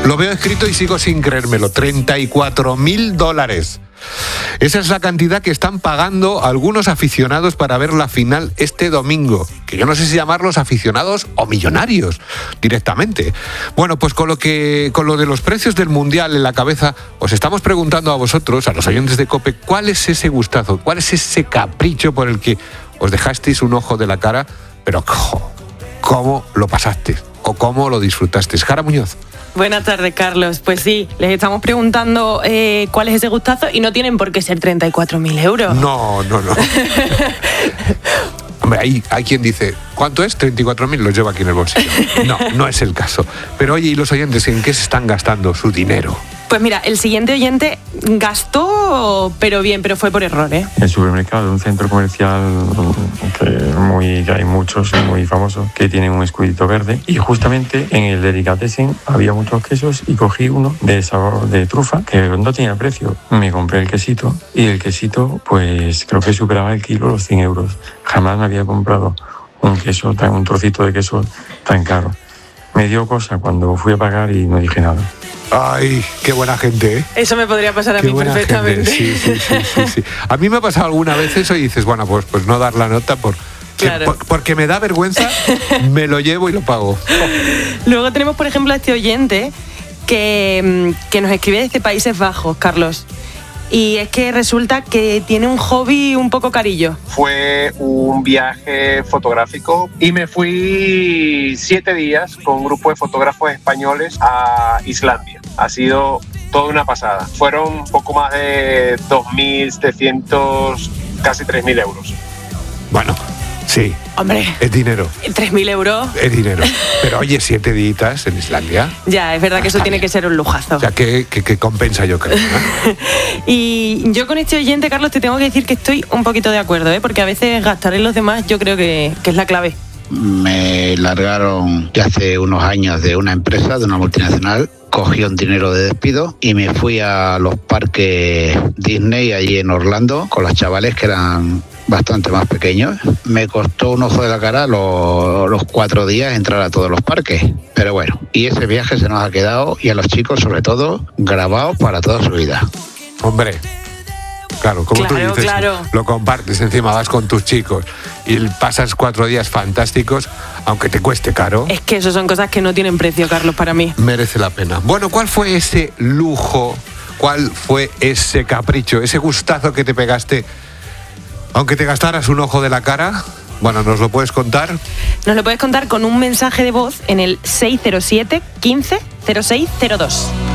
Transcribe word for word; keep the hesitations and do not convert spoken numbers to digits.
Lo veo escrito y sigo sin creérmelo. treinta y cuatro mil dólares. Esa es la cantidad que están pagando algunos aficionados para ver la final este domingo. Que yo no sé si llamarlos aficionados o millonarios directamente. Bueno, pues con lo que con lo de los precios del Mundial en la cabeza, os estamos preguntando a vosotros, a los oyentes de COPE, ¿cuál es ese gustazo? ¿Cuál es ese capricho por el que os dejasteis un ojo de la cara? Pero jo, ¿cómo lo pasaste? ¿O cómo lo disfrutaste? Jara Muñoz. Buenas tardes, Carlos. Pues sí, les estamos preguntando eh, cuál es ese gustazo y no tienen por qué ser treinta y cuatro mil euros. No, no, no. Hombre, hay, hay quien dice, ¿cuánto es? treinta y cuatro mil, los lleva aquí en el bolsillo. No, no es el caso. Pero oye, ¿y los oyentes en qué se están gastando su dinero? Pues mira, el siguiente oyente gastó, pero bien, pero fue por error, ¿eh? El supermercado de un centro comercial que, muy, que hay muchos, muy famosos, que tienen un escudito verde. Y justamente en el delicatessen había muchos quesos y cogí uno de sabor de trufa, que no tenía precio. Me compré el quesito y el quesito, pues creo que superaba el kilo los cien euros. Jamás me había comprado un queso, tan, un trocito de queso tan caro. Me dio cosa cuando fui a pagar y no dije nada. Ay, qué buena gente, ¿eh? Eso me podría pasar a qué mí perfectamente. Sí, sí, sí, sí, sí. A mí me ha pasado alguna vez eso y dices, bueno, pues, pues no dar la nota por, claro. por, porque me da vergüenza, me lo llevo y lo pago. Luego tenemos, por ejemplo, a este oyente que, que nos escribe desde Países Bajos, Carlos. Y es que resulta que tiene un hobby un poco carillo. Fue un viaje fotográfico y me fui siete días con un grupo de fotógrafos españoles a Islandia. Ha sido toda una pasada. Fueron un poco más de dos mil setecientos, casi tres mil euros. Bueno, sí. Hombre. Es dinero. tres mil euros. Es dinero. Pero oye, siete días en Islandia. Ya, es verdad ah, que eso tiene bien. que ser un lujazo. O sea, que, que, que compensa, yo creo, ¿no? Y yo con este oyente, Carlos, te tengo que decir que estoy un poquito de acuerdo, ¿eh? Porque a veces gastar en los demás yo creo que, que es la clave. Me largaron ya hace unos años de una empresa, de una multinacional. Cogí un dinero de despido y me fui a los parques Disney allí en Orlando con los chavales que eran bastante más pequeños. Me costó un ojo de la cara los, los cuatro días entrar a todos los parques. Pero bueno, y ese viaje se nos ha quedado, y a los chicos sobre todo, grabado para toda su vida. Hombre, claro, como claro, tú dices, claro. Lo compartes, encima vas con tus chicos y pasas cuatro días fantásticos, aunque te cueste caro. Es que eso son cosas que no tienen precio, Carlos, para mí. Merece la pena. Bueno, ¿cuál fue ese lujo? ¿Cuál fue ese capricho, ese gustazo que te pegaste, aunque te gastaras un ojo de la cara? Bueno, ¿nos lo puedes contar? Nos lo puedes contar con un mensaje de voz en el seis cero siete, quince, cero seis cero dos.